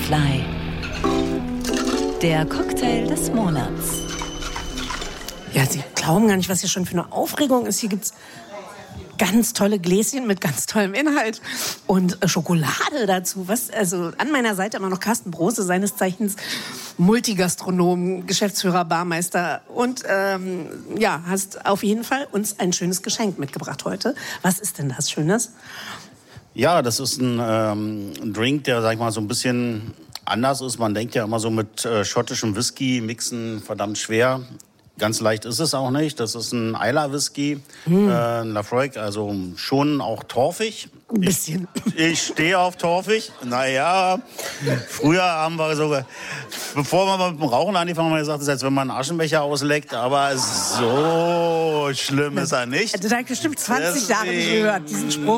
Fly. Der Cocktail des Monats. Ja, Sie glauben gar nicht, was hier schon für eine Aufregung ist. Hier gibt's ganz tolle Gläschen mit ganz tollem Inhalt und Schokolade dazu. Also an meiner Seite immer noch Carsten Brose, seines Zeichens Multigastronom, Geschäftsführer, Barmeister und hast auf jeden Fall uns ein schönes Geschenk mitgebracht heute. Was ist denn das Schönes? Ja, das ist ein Drink, der, sag ich mal, so ein bisschen anders ist. Man denkt ja immer so mit schottischem Whisky mixen verdammt schwer. Ganz leicht ist es auch nicht. Das ist ein Islay-Whisky, Laphroaig, also schon auch torfig. Ein bisschen. Ich stehe auf torfig. Naja, früher haben wir sogar, bevor wir mit dem Rauchen angefangen haben, gesagt, das ist, als wenn man einen Aschenbecher ausleckt. Aber so schlimm ist er nicht. Das hat bestimmt 20 Jahre nicht gehört, diesen Spruch.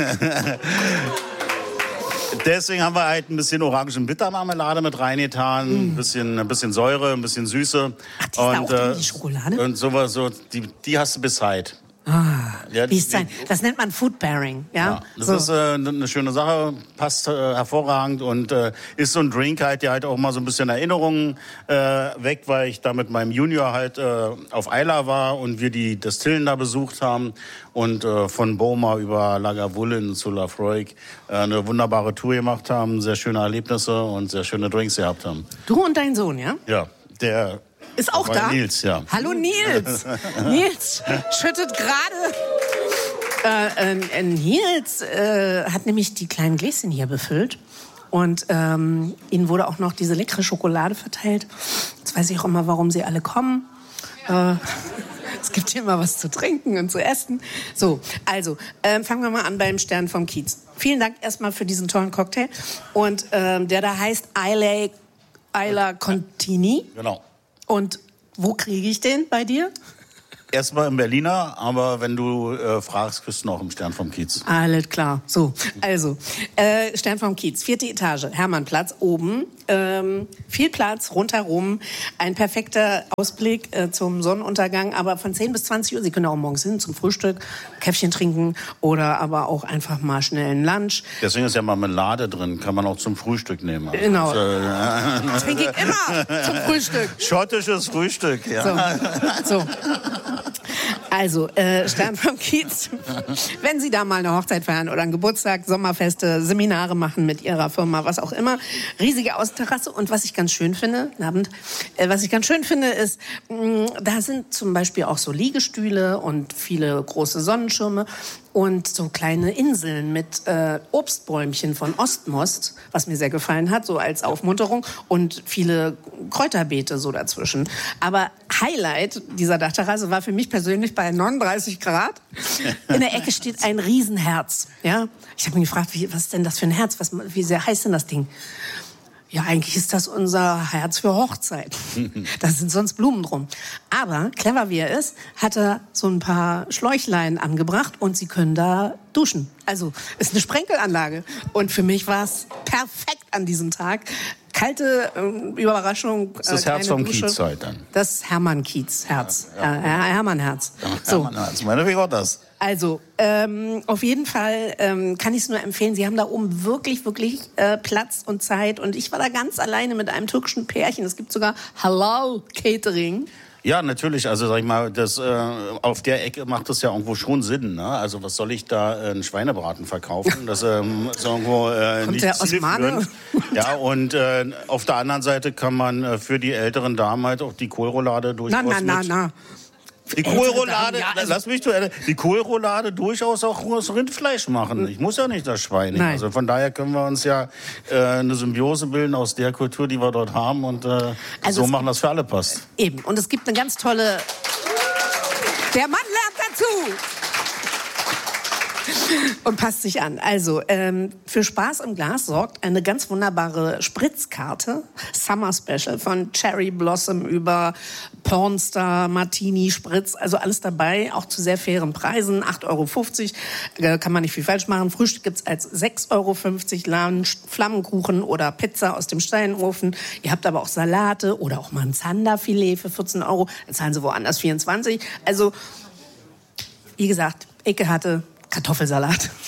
Deswegen haben wir halt ein bisschen Orangen-Bittermarmelade mit reingetan, ein bisschen Säure, ein bisschen Süße. Ach, die ist da auch drin, die Schokolade? Und sowas, so, die hast du bis Zeit. Ja, das nennt man Food Pairing. Ja? Das ist eine schöne Sache, passt hervorragend und ist so ein Drink halt, der halt auch mal so ein bisschen Erinnerungen weckt, weil ich da mit meinem Junior halt auf Islay war und wir die Destillen da besucht haben und von Boma über Lagavulin zu Laphroaig eine wunderbare Tour gemacht haben, sehr schöne Erlebnisse und sehr schöne Drinks gehabt haben. Du und dein Sohn, ja? Ja, der ist auch da? Nils, ja. Hallo Nils. Nils schüttet gerade. Nils hat nämlich die kleinen Gläschen hier befüllt. Und ihnen wurde auch noch diese leckere Schokolade verteilt. Jetzt weiß ich auch immer, warum sie alle kommen. Es gibt hier immer was zu trinken und zu essen. So, also fangen wir mal an beim Stern vom Kiez. Vielen Dank erstmal für diesen tollen Cocktail. Und der da heißt Islay Contini. Genau. Und wo kriege ich den bei dir? Erstmal im Berliner, aber wenn du fragst, kriegst du noch im Stern vom Kiez. Alles klar. So, also, Stern vom Kiez, 4. Etage, Hermannplatz, oben. Viel Platz, rundherum. Ein perfekter Ausblick zum Sonnenuntergang, aber von 10 bis 20 Uhr. Sie können auch morgens hin zum Frühstück, Käffchen trinken oder aber auch einfach mal schnell einen Lunch. Deswegen ist ja Marmelade drin, kann man auch zum Frühstück nehmen. Also genau. Trinke ich immer zum Frühstück. Schottisches Frühstück, ja. So. Also, Stern vom Kiez, wenn Sie da mal eine Hochzeit feiern oder einen Geburtstag, Sommerfeste, Seminare machen mit Ihrer Firma, was auch immer, riesige Außenterrasse. Und was ich ganz schön finde, ist, da sind zum Beispiel auch so Liegestühle und viele große Sonnenschirme und so kleine Inseln mit Obstbäumchen von Ostmost, was mir sehr gefallen hat, so als Aufmunterung, und viele Kräuterbeete so dazwischen. Aber Highlight dieser Dachterrasse war für mich persönlich bei 39 Grad. In der Ecke steht ein Riesenherz. Ja? Ich habe mich gefragt, was ist denn das für ein Herz? Wie sehr heißt denn das Ding? Ja, eigentlich ist das unser Herz für Hochzeit. Da sind sonst Blumen drum. Aber, clever wie er ist, hat er so ein paar Schläuchlein angebracht und Sie können da duschen. Also, ist eine Sprenkelanlage. Und für mich war es perfekt an diesem Tag. Kalte Überraschung. Das ist das Herz vom Kiez heute dann. Das Hermann-Kiez-Herz. Ja. Hermann-Herz. So. Hermann-Herz, meine, wie war das? Also, auf jeden Fall kann ich es nur empfehlen. Sie haben da oben wirklich, wirklich Platz und Zeit. Und ich war da ganz alleine mit einem türkischen Pärchen. Es gibt sogar Halal-Catering. Ja, natürlich. Also sag ich mal, auf der Ecke macht das ja irgendwo schon Sinn. Ne? Also was soll ich da einen Schweinebraten verkaufen? Das ist irgendwo nicht der Osmane? Ja, und auf der anderen Seite kann man für die älteren Damen halt auch die Kohlroulade durchaus Die Kohlroulade, die Kohlroulade durchaus auch aus Rindfleisch machen. Ich muss ja nicht das Schwein nehmen. Also von daher können wir uns ja eine Symbiose bilden aus der Kultur, die wir dort haben und so machen, dass für alle passt. Eben. Und es gibt eine ganz tolle... Der Mann lernt dazu! Und passt sich an. Also, für Spaß im Glas sorgt eine ganz wunderbare Spritzkarte. Summer Special von Cherry Blossom über Pornstar, Martini, Spritz. Also alles dabei, auch zu sehr fairen Preisen. 8,50 €. Kann man nicht viel falsch machen. Frühstück gibt's als 6,50 €. Lunch, Flammenkuchen oder Pizza aus dem Steinofen. Ihr habt aber auch Salate oder auch mal ein Zanderfilet für 14 €. Dann zahlen sie woanders 24. Also, wie gesagt, ekelhafte Kartoffelsalat.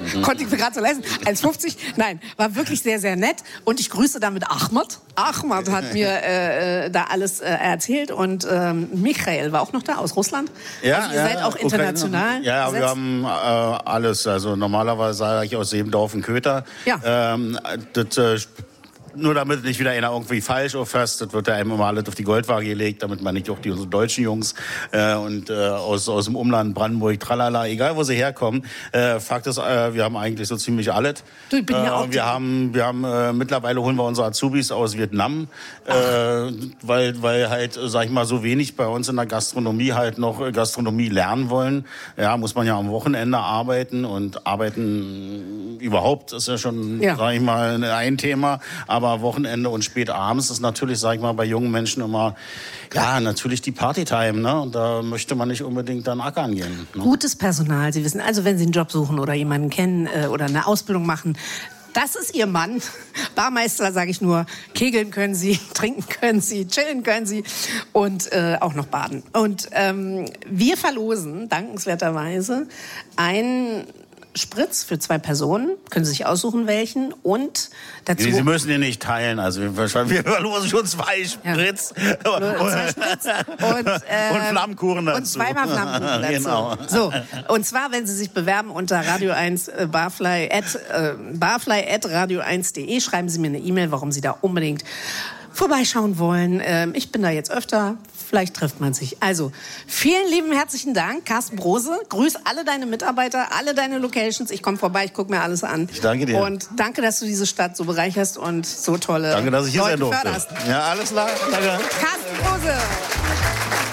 Konnte ich mir gerade so leisten. 1,50. Nein, war wirklich sehr, sehr nett. Und ich grüße damit Ahmad. Ahmad hat mir da alles erzählt. Und Michael war auch noch da aus Russland. Ja, also ihr seid auch international. Ja, wir haben alles. Also normalerweise sage ich aus jedem Dorf ein Köter. Ja. Nur damit nicht wieder einer irgendwie falsch auffasst, das wird ja einem immer alles auf die Goldwaage gelegt, damit man nicht auch die unsere deutschen Jungs aus dem Umland, Brandenburg, tralala, egal wo sie herkommen. Fakt ist, wir haben eigentlich so ziemlich alles. Du, ich bin ja auch wir haben mittlerweile holen wir unsere Azubis aus Vietnam, weil halt, sag ich mal, so wenig bei uns in der Gastronomie halt noch Gastronomie lernen wollen. Ja, muss man ja am Wochenende arbeiten und arbeiten überhaupt ist ja schon, sag ich mal, ein Thema. Aber Wochenende und spät abends ist natürlich, sag ich mal, bei jungen Menschen immer, ja, natürlich die Partytime, ne? Und da möchte man nicht unbedingt dann ackern gehen. Ne? Gutes Personal, Sie wissen, also wenn Sie einen Job suchen oder jemanden kennen oder eine Ausbildung machen, das ist Ihr Mann. Barmeister, sage ich nur, kegeln können Sie, trinken können Sie, chillen können Sie und auch noch baden. Und wir verlosen dankenswerterweise einen Spritz für 2 Personen, können Sie sich aussuchen, welchen. Und dazu... Sie müssen den nicht teilen, also wir verlosen schon 2 Spritz. Ja. 2 Spritz und Flammkuchen dazu. Und 2-mal Flammkuchen dazu. Genau. So, und zwar, wenn Sie sich bewerben unter Radio 1 barfly@radio1.de, schreiben Sie mir eine E-Mail, warum Sie da unbedingt vorbeischauen wollen. Ich bin da jetzt öfter. Vielleicht trifft man sich. Also, vielen lieben herzlichen Dank, Carsten Brose. Grüß alle deine Mitarbeiter, alle deine Locations. Ich komme vorbei, ich gucke mir alles an. Ich danke dir. Und danke, dass du diese Stadt so bereicherst und so tolle Danke, dass ich hier sein Leute durfte. förderst. Ja, alles klar. Danke. Carsten Brose.